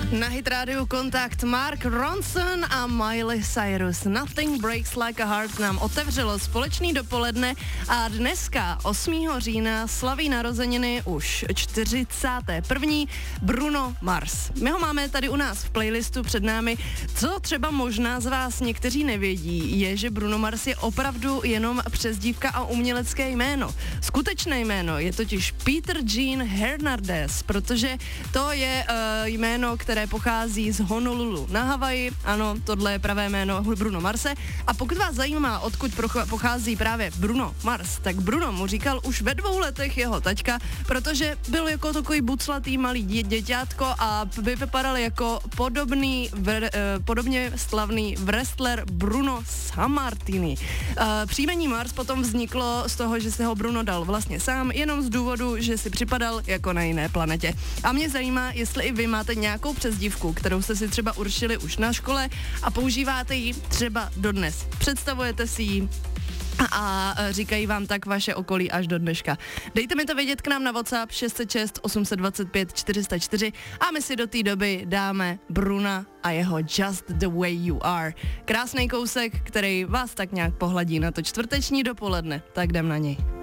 Na Hit Radio Kontakt Mark Ronson a Miley Cyrus. Nothing Breaks Like a Heart nám otevřelo společný dopoledne a dneska 8. října slaví narozeniny už 41. Bruno Mars. My ho máme tady u nás v playlistu před námi. Co třeba možná z vás někteří nevědí, je, že Bruno Mars je opravdu jenom přezdívka a umělecké jméno. Skutečné jméno je totiž Peter Jean Hernandez, protože to je jméno, které pochází z Honolulu na Havaji. Ano, tohle je pravé jméno Bruno Marse. A pokud vás zajímá, odkud pochází právě Bruno Mars, tak Bruno mu říkal už ve 2 letech jeho taťka, protože byl jako takový buclatý malý děťátko a vypadal jako podobně slavný wrestler Bruno Sammartini. Příjmení Mars potom vzniklo z toho, že se ho Bruno dal vlastně sám, jenom z důvodu, že si připadal jako na jiné planetě. A mě zajímá, jestli i vy máte nějakou přezdívku, kterou jste si třeba určili už na škole a používáte ji třeba dodnes. Představujete si ji a říkají vám tak vaše okolí až do dneška. Dejte mi to vědět k nám na WhatsApp 606 825 404 a my si do té doby dáme Bruna a jeho Just the Way You Are. Krásný kousek, který vás tak nějak pohladí na to čtvrteční dopoledne, tak jdem na něj.